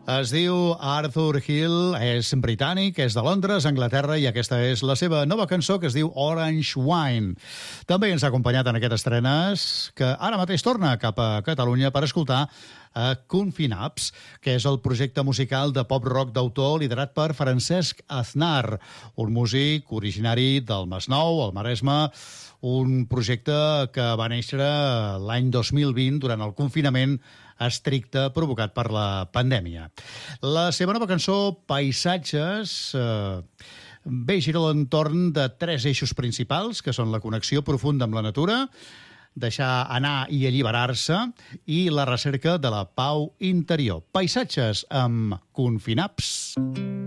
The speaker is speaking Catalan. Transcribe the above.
Es diu Arthur Hill, és britànic, és de Londres, Anglaterra, i aquesta és la seva nova cançó que es diu Orange Wine. També ens ha acompanyat en aquestes estrenes, que ara mateix torna cap a Catalunya per escoltar Confinaps, que és el projecte musical de pop-rock d'autor liderat per Francesc Aznar, un músic originari del Masnou, al Maresme, un projecte que va néixer l'any 2020 durant el confinament estricte provocat per la pandèmia. La seva nova cançó, Paisatges, ve gira a l'entorn de tres eixos principals, que són la connexió profunda amb la natura, deixar anar i alliberar-se, i la recerca de la pau interior. Paisatges amb Confinaps.